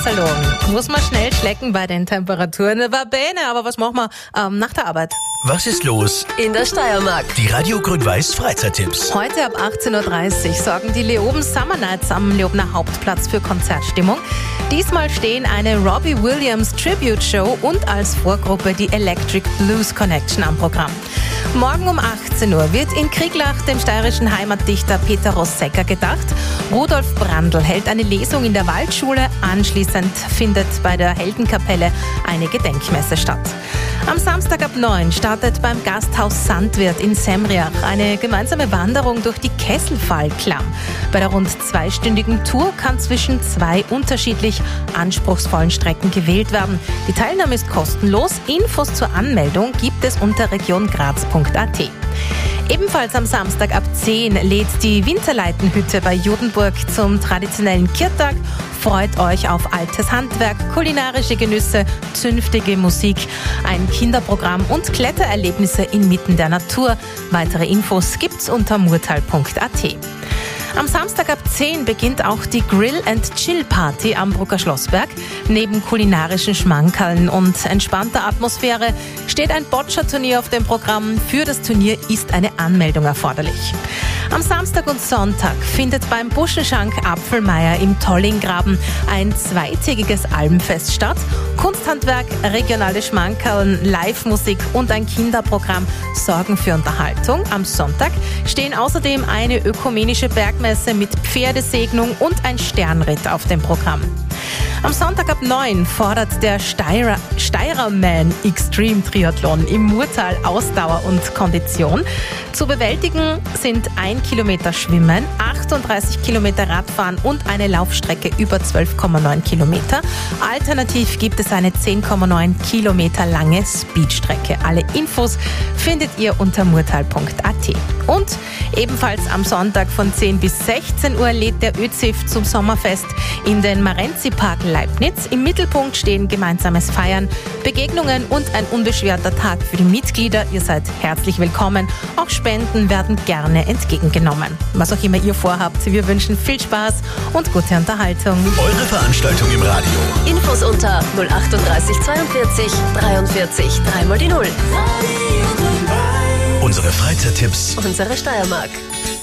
Iserlohn. Muss man schnell schlecken bei den Temperaturen. War bene, aber was machen wir nach der Arbeit? Was ist los in der Steiermark? Die Radio Grün-Weiß Freizeittipps. Heute ab 18.30 Uhr sorgen die Leoben Summer Nights am Leobener Hauptplatz für Konzertstimmung. Diesmal stehen eine Robbie Williams Tribute Show und als Vorgruppe die Electric Blues Connection am Programm. Morgen um 18 Uhr wird in Krieglach dem steirischen Heimatdichter Peter Rossecker gedacht. Rudolf Brandl hält eine Lesung in der Waldschule. Anschließend findet bei der Heldenkapelle eine Gedenkmesse statt. Am Samstag ab 9 startet beim Gasthaus Sandwirt in Semriach eine gemeinsame Wanderung durch die Kesselfallklamm. Bei der rund zweistündigen Tour kann zwischen zwei unterschiedlich anspruchsvollen Strecken gewählt werden. Die Teilnahme ist kostenlos. Infos zur Anmeldung gibt es unter regiongraz.at. Ebenfalls am Samstag ab 10 lädt die Winterleitenhütte bei Judenburg zum traditionellen Kirtag. Freut euch auf altes Handwerk, kulinarische Genüsse, zünftige Musik, ein Kinderprogramm und Klettererlebnisse inmitten der Natur. Weitere Infos gibt's unter murtal.at. Am Samstag ab 10 beginnt auch die Grill and Chill Party am Brucker Schlossberg. Neben kulinarischen Schmankerln und entspannter Atmosphäre steht ein Boccia-Turnier auf dem Programm. Für das Turnier ist eine Anmeldung erforderlich. Am Samstag und Sonntag findet beim Buschenschank Apfelmeier im Tollinggraben ein zweitägiges Almfest statt. Kunsthandwerk, regionale Schmankerln, Live-Musik und ein Kinderprogramm sorgen für Unterhaltung. Am Sonntag stehen außerdem eine ökumenische Bergmesse mit Pferdesegnung und ein Sternritt auf dem Programm. Am Sonntag ab 9 fordert der Steirerman Extreme Triathlon im Murtal Ausdauer und Kondition. Zu bewältigen sind 1 Kilometer Schwimmen, 38 Kilometer Radfahren und eine Laufstrecke über 12,9 Kilometer. Alternativ gibt es eine 10,9 Kilometer lange Speedstrecke. Alle Infos findet ihr unter murtal.at. Und ebenfalls am Sonntag von 10 bis 16 Uhr lädt der ÖZIF zum Sommerfest in den Marenzi-Park Leibniz. Im Mittelpunkt stehen gemeinsames Feiern, Begegnungen und ein unbeschwerter Tag für die Mitglieder. Ihr seid herzlich willkommen. Auch Spenden werden gerne entgegengenommen. Was auch immer ihr vorhabt, wir wünschen viel Spaß und gute Unterhaltung. Eure Veranstaltung im Radio. Infos unter 038 42 43 3 mal die 0. Unsere Freizeittipps. Unsere Steiermark.